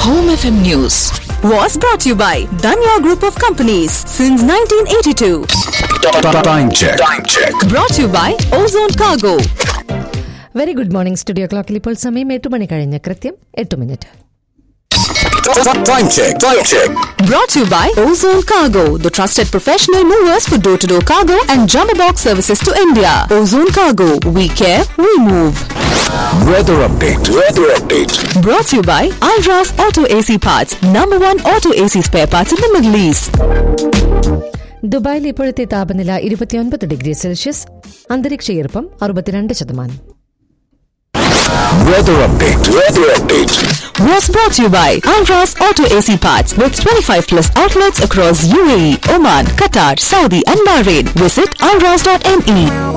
Home FM News was brought to you by Danya Group of Companies since 1982. Time check. Brought to you by Ozone Cargo. Very good morning. Studio ക്ലോക്കിൽ ഇപ്പോൾ സമയം 8 മണി കഴിഞ്ഞ് കൃത്യം 8 minute. Time check. Brought to you by Ozone Cargo, the trusted professional movers for door-to-door cargo and jumbo box services to India. Ozone Cargo, we care, we move. Weather update. Brought to you by Alras Auto AC Parts, number 1 auto AC spare parts in the Middle East. ദുബായിൽ ഇപ്പോഴത്തെ താപനില 29 degree Celsius, അന്തരീക്ഷ ഈർപ്പം 62%. Weather update. Was brought to you by Alras Auto AC Parts with 25 plus outlets across UAE, Oman, Qatar, Saudi and Bahrain. Visit alras.me.